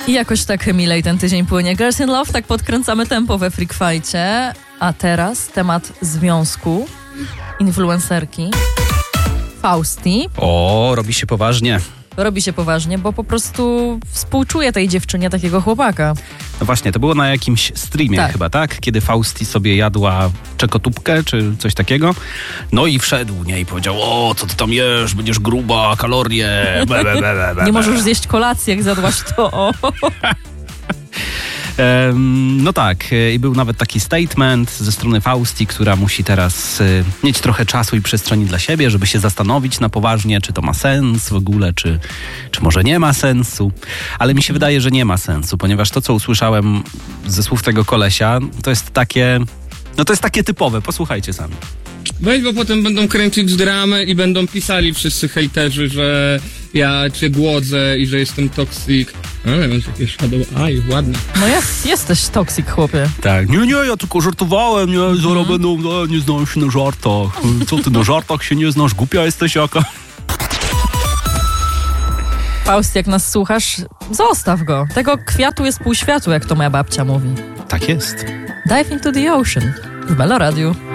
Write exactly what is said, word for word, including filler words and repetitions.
I jakoś tak milej ten tydzień płynie. Girls in Love, tak podkręcamy tempo we Freak Fightcie. A teraz temat związku influencerki Fausti. O, robi się poważnie. Robi się poważnie, bo po prostu współczuje tej dziewczynie takiego chłopaka. No właśnie, to było na jakimś streamie tak. chyba, tak? Kiedy Fausti sobie jadła czekotubkę czy coś takiego. No i wszedł, nie? I powiedział, o, co ty tam jesz? Będziesz gruba, kalorie. Be, be, be, be, nie możesz zjeść kolacji, jak zjadłaś to. No tak, i był nawet taki statement ze strony Fausti, która musi teraz y, mieć trochę czasu i przestrzeni dla siebie, żeby się zastanowić na poważnie, czy to ma sens w ogóle, czy, czy może nie ma sensu. Ale mi się wydaje, że nie ma sensu, ponieważ to, co usłyszałem ze słów tego kolesia, to jest takie, no to jest takie typowe, posłuchajcie sami. Weź, bo potem będą kręcić dramę i będą pisali wszyscy hejterzy, że ja cię głodzę i że jestem toxic. Ale masz takie shadow eye, ładne. No jest, jesteś toxic, chłopie. Tak, nie, nie, ja tylko żartowałem, nie, zaraz mm. będą, no, nie znam się na żartach. Co ty, na żartach się nie znasz, głupia jesteś jaka. Faust, jak nas słuchasz, zostaw go. Tego kwiatu jest pół światu, jak to moja babcia mówi. Tak jest. Dive into the ocean w Melo Radiu.